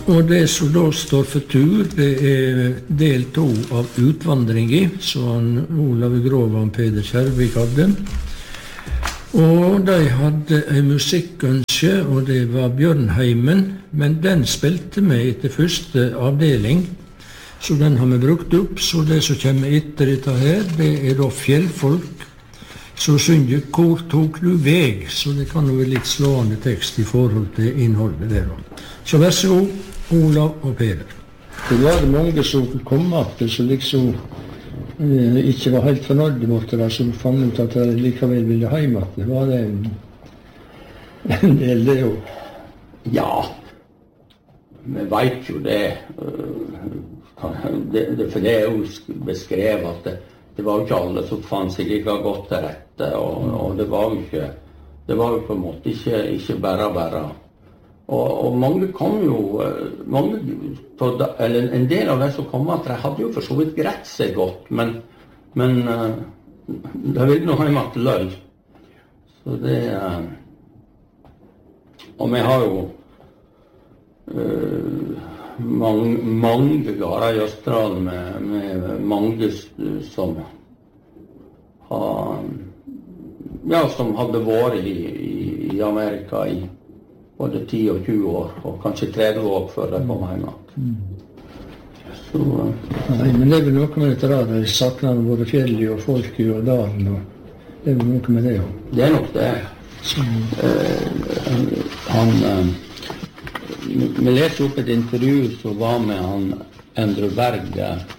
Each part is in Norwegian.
og det som da står for tur, det del 2 av utvandringen, som Olav Grov og Peder Kjærvik hadde. Og de hadde en musikkønske, og det var Bjørnheimen, men den spilte vi etter første avdeling, så den har vi brukt opp. Så det som kommer etter dette her, det er da fjellfolk, så synger «Hvor tok du veg?» Så det kan jo være litt slående tekst i forhold til innholdet der. Så vær så god, Olav og Peder. Det var det mange som kom opp til, som liksom ikke var helt fornøyde mot det, som fant ut at de likevel ville hjem. Det var det en del det jo. Ja, vi vet jo det. For det er jo beskrevet at det var jo ikke alle som fant seg like godt til rette, og det var jo på en måte ikke bare. Og mange kom jo, eller en del av de som kom at de hadde jo for så vidt greit seg godt, men de ville nå hjemme til løy. Så det, og vi har jo mange gårder i Østerdalen med mange som som hadde vært i Amerika i både 10 og 20 år, og kanskje 30 år før de kom hjem. Så, nei, men det er vel noe med dette der, de sakner både fjellet og folket og dalen, og det er vel noe med det også. Det er nok det. Vi leste opp et intervju som var med han Endre Berg,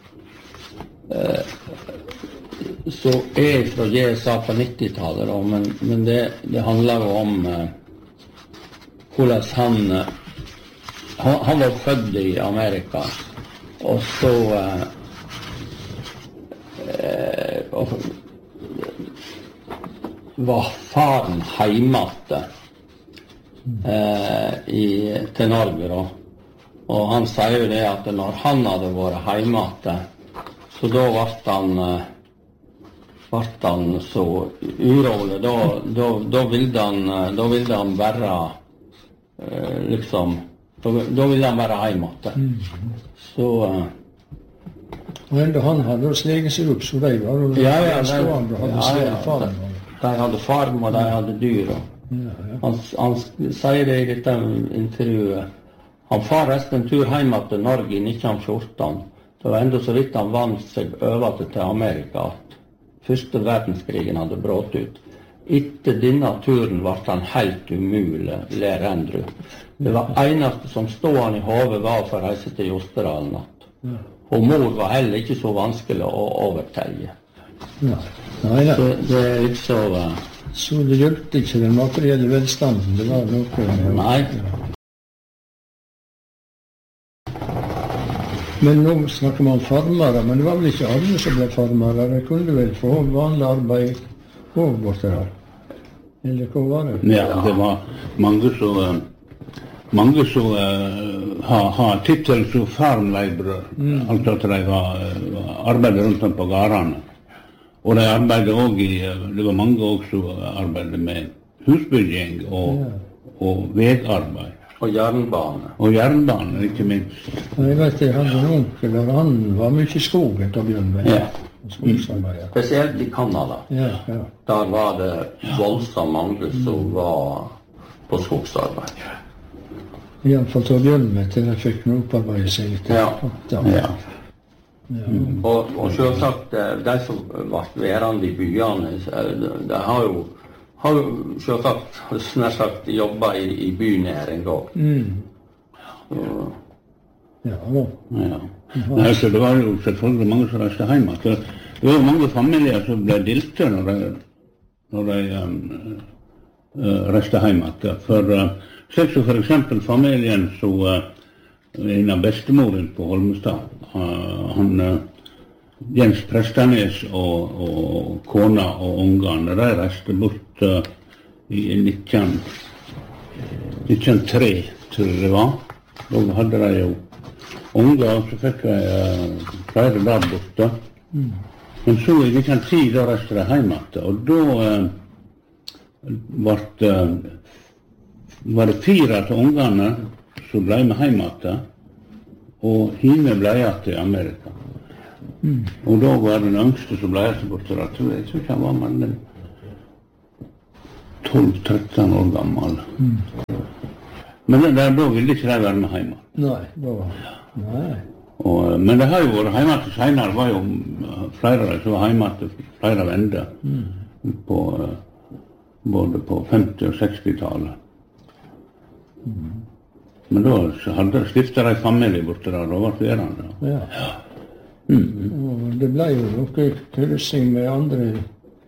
som er fra GSA på 90-tallet, men det handler jo om hvordan han var født i Amerika, og så var faren hjemme til Norge da. Og han sier jo det at når han hadde vært hjemme, så da ble han så urolig, da ville han bare liksom, da ville han være hjemme. Så og enda han hadde sleget seg opp, så de var stående og hadde sleget farm. De hadde farm, og de hadde dyr. Han sier det i dette intervjuet. Han far resten en tur hjemme til Norge i 1914. Det var enda så vidt han vant seg over til Amerika at første verdenskrigen hadde brått ut. Etter denne turen ble han helt umulig, ler Andrew. Det var eneste som stod han i hodet var for å reise til Jostedalen. Og mor var heller ikke så vanskelig å overtelle. Så det er liksom... Så det hjelpte ikke den materielle velstanden, det var noe... Nei. Men nå snakker man om farmere, men det var vel ikke alle som ble farmere. Det kunne vel få vanlig arbeid og borte her. Eller hva var det? Ja, det var mange som har tittel som farmleibrør, altså at de var arbeidet rundt om på gårdene. Og de arbeidet også det var mange også som arbeidet med husbygging og vegarbeid. Og jernbane. Og jernbane, ikke minst. Jeg vet, jeg hadde en onkel der, han var mye i skogen til Bjørnberg. Ja. Spesielt i Kanada. Der var det voldsomt mange som var på skogsarbeid. I alle fall til Bjørnberg til jeg fikk noe opparbeide seg litt. Ja. Og selvsagt, de som ble værende i byene, de har jo selvsagt snart sagt jobbet i bynæring også. Nei, så det var jo selvfølgelig mange som reiste hjemme. Det var jo mange familier som ble dilte når de reiste hjemme. For eksempel familien som en av bestemoren på Holmestad, Jens Prestanes og kona og ungene, de reiste bort i 1903, tror jeg det var. Da hadde de jo unger, og så fikk de flere der borte. Men så i 1910, da reiste de hjemme, og da var det 4 av ungene som ble med hjemme, og hime ble jeg til Amerika. Og da var den yngste som ble jeg til borte, jeg tror ikke han var mellom 12-13 år gammel. Men da ville ikke de være med hjemme. Nei. Men det har jo vært hjemme til senere, var jo flere som var hjemme til flere vender, både på 50- og 60-tallet. Men da stiftet de familie borte der, da var det verande. Ja. Og det ble jo noe kryssing med andre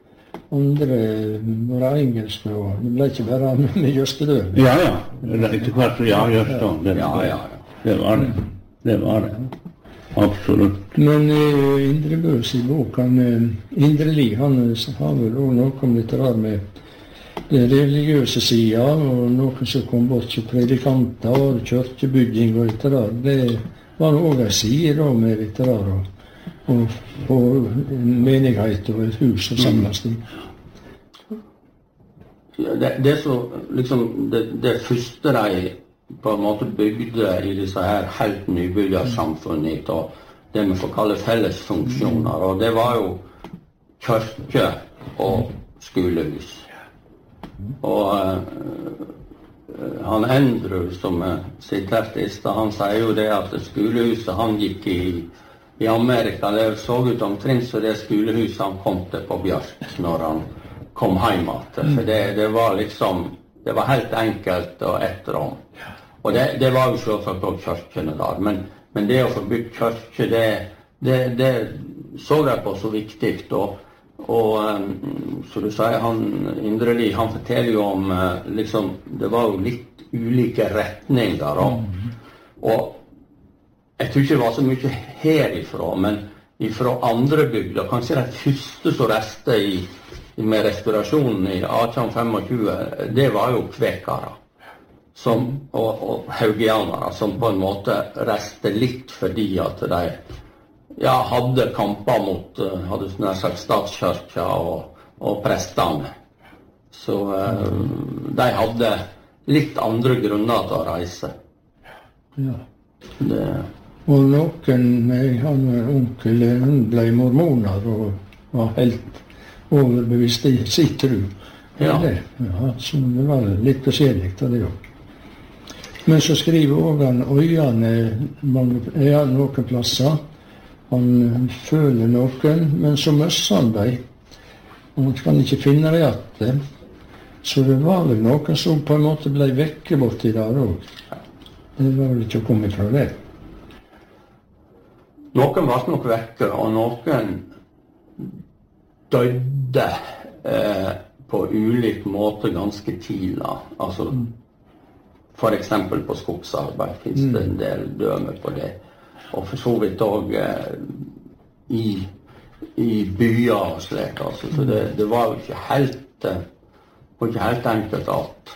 var engelske, og det ble ikke bare med Jøstedøl. Ja. Etter hvert, Jøstedøl. Det var det. Absolutt. Men Indre Bøs i boken, Indre Li, han har vel også noe om litt rar med den religiøse siden, og noen som kom bort til predikanter og kjørkebygging og litt rar. Det var også en side da med litt rar, og en menighet og et hus og samles i. Det så, liksom, det første de på en måte bygde i disse her helt nybyggersamfunnet, og det vi får kalle fellesfunksjoner, og det var jo kirke og skolehus. Og han Andrew, som siterte i sted, han sier jo det at skolehuset han gikk i Amerika, det så ut omtrent så det skolehuset han kom til på Bjørk når han kom hjem. For det var liksom, det var helt enkelt og ett rom. Og det var jo selvsagt også kirkene der, men det å få bygd kirke, det så jeg på så viktig. Og så du sier, Indre Li, han forteller jo om, liksom, det var jo litt ulike retninger. Og jeg tror ikke det var så mye herifra, men ifra andre bygder, kanskje det første som reste med restaurasjonen i 1825, det var jo kvekere. Og haugianere, som på en måte reste litt fordi at de hadde kamper mot nær sagt statskirka og prestene. Så de hadde litt andre grunner til å reise. Ja. Og noen, han onkel, hun ble mormoner og var helt overbevist i sitt tro. Ja, så det var litt forskjellig av det også. Men så skriver også han øyene noen plasser. Han føler noen, men så møsser han dem. Og han kan ikke finne det igjen. Så det var vel noen som på en måte ble vekke borti der også. Det var vel ikke å komme fra det. Noen var nok vekke, og noen døde på ulik måte ganske tidlig. Altså, for eksempel på skogsarbeid finnes det en del dømer på det. Og for så vidt også i byer og slik. Altså. Så det var jo ikke helt enkelt alt.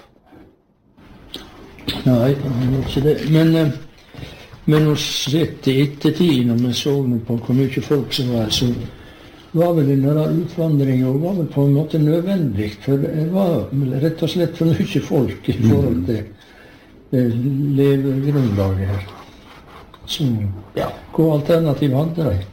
Nei, det var ikke det. Men å sett i ettertid, når vi så på hvor mye folk som var, så var vel denne utvandringen var vel på en måte nødvendig. For det var rett og slett for mye folk i forhold til levegrunnlaget her. Så hva alternativ hadde de?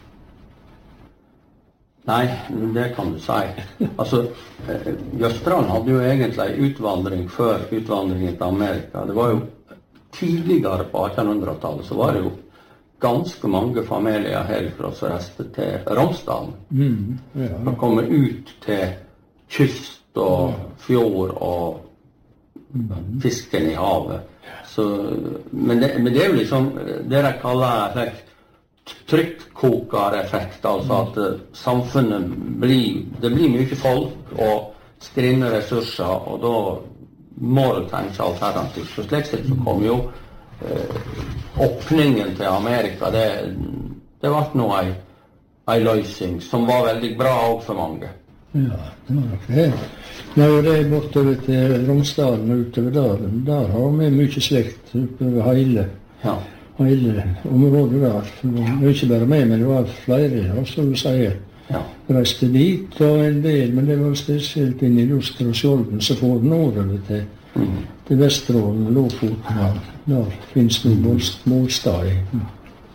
Nei, det kan du si. Altså, Jøsterdalen hadde jo egentlig utvandring før utvandringen til Amerika. Det var jo tidligere på 1800-tallet, så var det jo ganske mange familier herfra som reiste til Romsdalen. De kommer ut til kyst og fjord og fisken i havet. Så, men det er jo liksom det de kaller trykkokereffekt, altså at samfunnet det blir mye folk og skrinne ressurser, og da må du tenke alternativt. Så slik sett så kom jo åpningen til Amerika, det var nå en løsning som var veldig bra også for mange. Ja, det var nok det. Når det er bortover til Romsdalen og utover der har vi mye slekt utover hele området der. Det var ikke bare meg, men det var flere, som du sier. Reiste dit og en del, men det var spesielt inn i Luster og Skjolden, så får den over til Vesterålen og Lofoten. Der finnes det målstad i.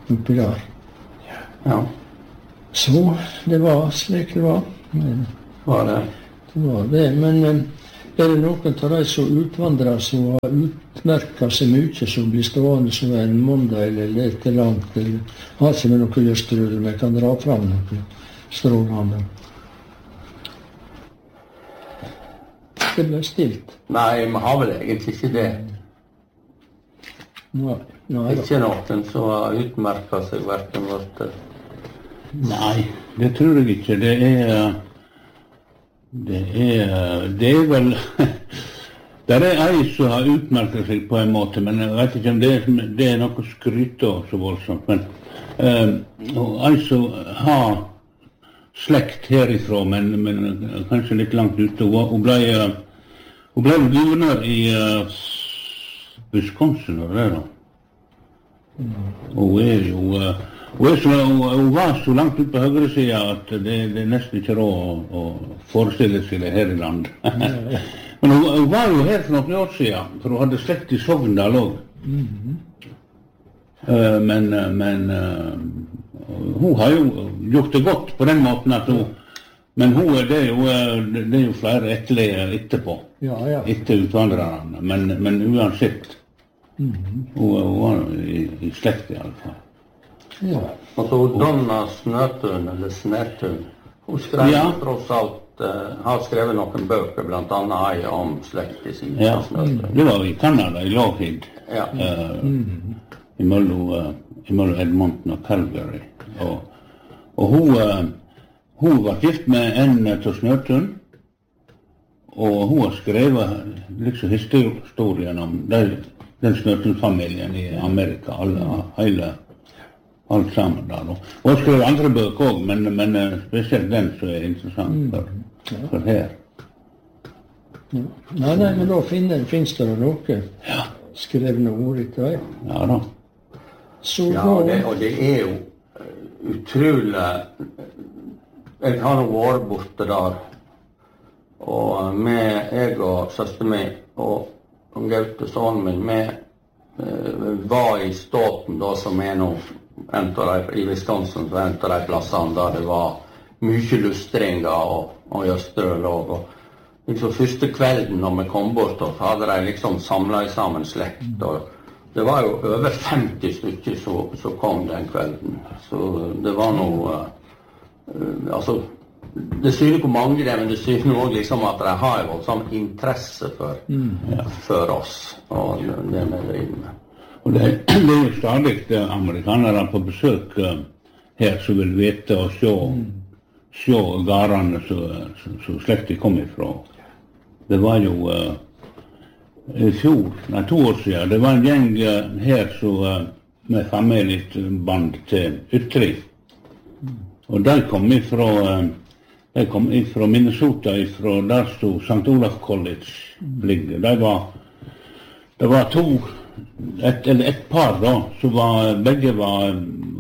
oppi der. Ja. Så det var slik det var. Var det? Det var det, men er det noen av de som utvandrer som har utmerket seg mye, som blir stående som en måndag eller litt langt, eller har ikke med noe lyst til det, men kan dra fram noe strålende? Det ble stilt. Nei, vi har vel egentlig ikke det. Nei da. Ikke noen som har utmerket seg hverken vårt. Nei, det tror jeg ikke. Det er vel det er ei som har utmerket seg på en måte, men jeg vet ikke om det er noe skryt av så voldsomt. Men ei som har slekt herifra, men kanskje litt langt ute. Hun ble guvernør i Wisconsin, og det da. Hun var så langt ut på høyre siden at det er nesten ikke råd å forestille seg det her i land. Men hun var jo her for noen år siden, for hun hadde slekt i Sogndal også. Men hun har jo gjort det godt på den måten at hun, men det er jo flere etterligere etterpå, etter utvandrerne, men uansett. Hun var i slekt i alle fall. Ja. Altså Donna Snøtun, eller Snætun, hun skrev tross alt, har skrevet noen bøker, blant annet ei om slekt i sin Snøtun. Det var i Canada, i Lougheed, imellom Edmonton og Calgary. Og hun var gift med en til Snøtun, og hun har skrevet liksom historien om den Snøtun-familien i Amerika, alt sammen der. Og jeg skrev andre bøker også, men spesielt den som er interessant for her. Nei, men da finnes det noe skrevne ord etter deg. Ja da. Og det er jo utrolig. Jeg har nå vært borte der, og jeg og søster min og Gaute, sønnen min, vi var i Ståten da, som er nå i Wisconsin, en av de plassene der det var mye lustringer og jøstre låg. Og liksom første kvelden når vi kom bort, så hadde de liksom samlet sammen slekt. Og det var jo over 50 stykker som kom den kvelden. Så det var noe, altså, det syner hvor mange det er, men det syner også liksom at de har jo sånn interesse for oss og det vi driver med. Og det er jo stadig amerikanere på besøk her som vil vite og se garene som slektet kom ifra. Det var jo i fjor, 2 år siden, det var en gjeng her med familieband til Ytri. Og de kom ifra Minnesota, ifra der stod St. Olaf College ligger. Det var et par da, så begge var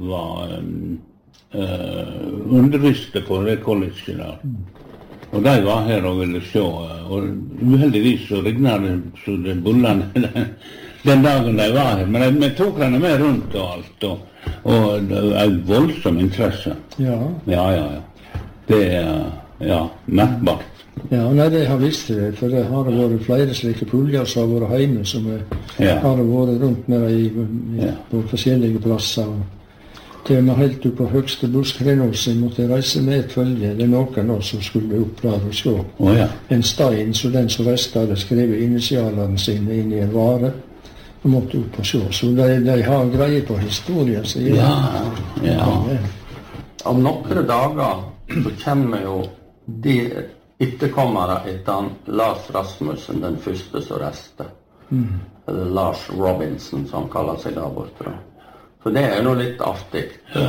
underviste på det colleget der. Og de var her og ville se, og uheldigvis så regnet det så det bullene den dagen de var her. Men vi tok henne med rundt og alt, og det var en voldsom interesse. Ja. Det er merkbart. Ja, nei, det har visst det, for det har vært flere slike puljer som har vært hjemme, som har vært rundt med på forskjellige plasser. Til og med helt opp på høgste buskrenåse måtte reise med et følge. Det er noen som skulle opp der og se. En stein, så den som reiste hadde skrevet initialene sine inn i en vare, og måtte opp og se. Så de har greie på historien. Så Om noen dager så kommer jo de etterkommere etter Lars Rasmussen, den første som reiste. Eller Lars Robinson, som han kaller seg der borte. Så det er jo litt artig.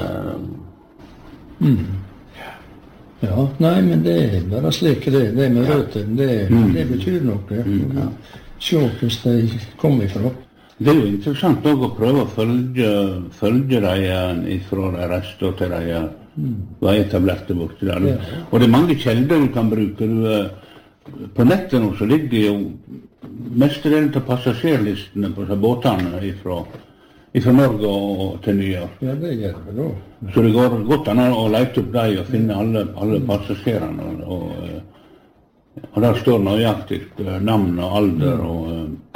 Ja, nei, men det er bare slik det med røttene, det betyr noe. Se hvordan de kommer ifra. Det er jo interessant også å prøve å følge dem ifra de reiste til de var etablerte borte der. Og det er mange kjelder du kan bruke. På nettet nå så ligger jo mestedelen til passasjerlistene på båtene fra Norge og til New York. Ja, det gjør det da. Så det går godt an å lete opp dem og finne alle passasjerene. Og der står nøyaktig navn og alder og